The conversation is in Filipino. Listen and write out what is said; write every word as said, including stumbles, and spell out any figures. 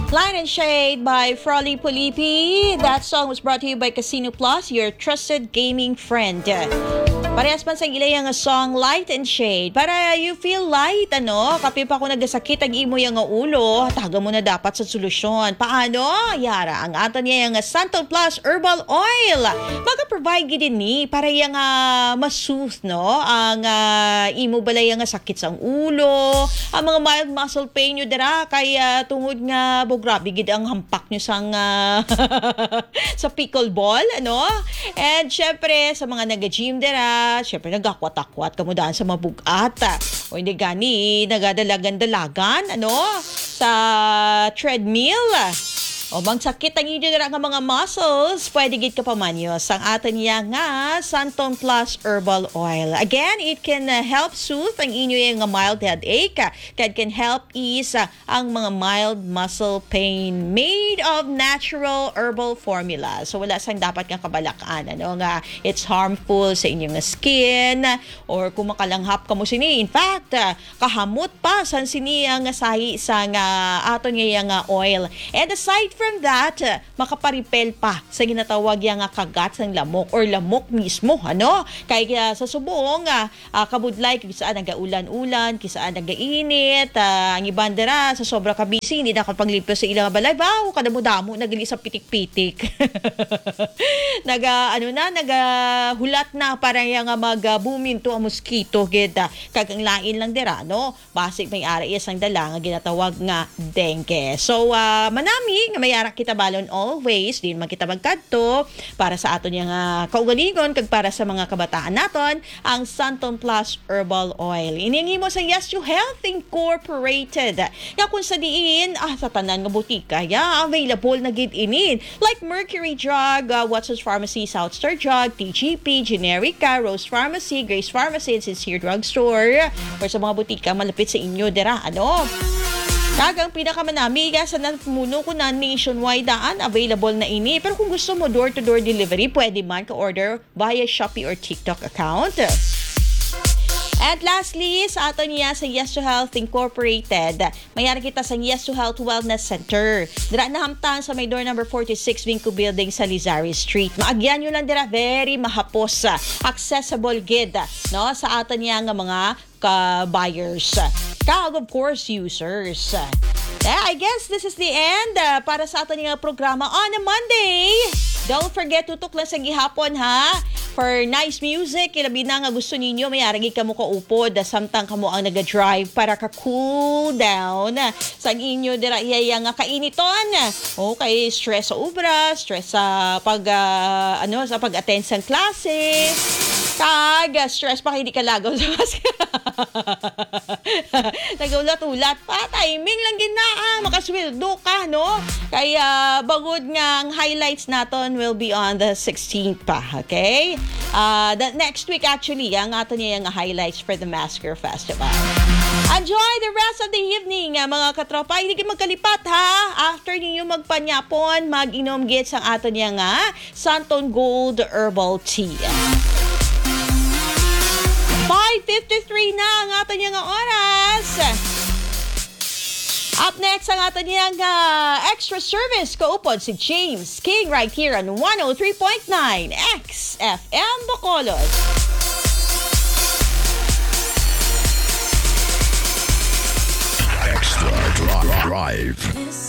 Light and Shade by Frolly Pulipi. That song was brought to you by Casino Plus, your trusted gaming friend. Parehas man sa ilay ang song Light and Shade. Para you feel light, ano? Kapi pa kung nagasakit ang imo yung ulo, taga mo na dapat sa solusyon. Paano? Yara, ang ato niya yung Santon Plus Herbal Oil. Maga-provide gid ni para yung uh, masooth, no? Ang uh, imo balay yung sakit sa ulo, ang mga mild muscle pain nyo dira, kaya tungod nga bo grabe gid ang hampak nyo sang uh, sa pickleball, ano? And syempre, sa mga naga-gym dira, syempre nagakwat-akwat kamo daan sa mabugat. O hindi gani nagadalagan-dalagan ano sa treadmill. O bang sakit ang inyo na nga mga muscles, pwede gid ka pamanyos ang atin niya nga Santon Plus Herbal Oil. Again, it can uh, help soothe ang inyo yung mild headache. It can help ease uh, ang mga mild muscle pain made of natural herbal formula. So wala sang dapat kang kabalakan ano nga it's harmful sa inyong skin or kung makalanghap ka mo sini. In fact, uh, kahamot pa san sini ang sahi sa uh, aton nga nga oil. And aside from that, uh, makaparipel pa sa ginatawag yung uh, kagat ng lamok or lamok mismo, ano? Kaya uh, sa subong, uh, uh, kabudlay, kisaan nag-ulan-ulan, kisaan nag-init, uh, ang ibang dara, sa sobra kabisi, hindi nakapaglipo sa ilang balay, baw, kadamo-damo, nagali sa pitik-pitik. Naga, ano na, nagahulat na para yung uh, mag-buminto ang mosquito, gid, uh, kagang lain lang dira, no? Basig may ara isang dala, nga ginatawag nga dengue. So, uh, manami, nga mayara kita balon always, din man kita magkadto para sa aton yung uh, kaugalingon kag para sa mga kabataan naton ang Santon Plus Herbal Oil. Iningi mo sa Yes to Health Incorporated. Ya kung sa diin, ah, sa tanan nga butika, ya, available na gid inin. Like Mercury Drug, uh, Watson's Pharmacy, South Star Drug, T G P, Generica, Rose Pharmacy, Grace Pharmacy, and Sincere Drugstore. Or sa mga butika malapit sa inyo dira, ano? Kagang pinakamanamiga sa napuno ko na nationwide daan, available na ini. Pero kung gusto mo door-to-door delivery, pwede man ka-order via Shopee or TikTok account. At lastly, sa ato niya sa Yes to Health Incorporated, mayari kita sa Yes to Health Wellness Center. Dira na hamtan sa may door number forty-six, Vinco Building sa Lizari Street. Maagyan nyo lang dira, very mahapos, accessible gid, no, sa ato niya nga mga ka-buyers. Kag, of course, users. Yeah, I guess this is the end uh, para sa ato niya programa on a Monday. Don't forget, tutok lang sa gihapon, ha? For nice music, ilabi na nga gusto ninyo, may aragi ka mo kaupod, samtang ka mo ang naga-drive para ka-cool down sa inyo dira iya nga kainiton. Okay, stress sa ubra, stress sa pag, uh, ano, sa pag-attend sa klase, kag, stress pa hindi ka lagaw sa maskara. Nagaulat-ulat pa, timing lang ginaa, makasweldo ka, no? Kaya, bagod nga ang highlights naton will be on the sixteenth pa, okay? Uh, the next week actually, ang ato niya yung highlights for the Masker Festival. Enjoy the rest of the evening, mga katropa. Hindi kayo magkalipat, ha? After ninyo magpanyapon, mag-inom gits ang ato niya nga Santon Gold Herbal Tea. five fifty-three na ang ato niya nga oras. Up next, ang ato niyang uh, extra service, kaupod si James King right here on one oh three point nine X F M Bacolod. Extra Drive.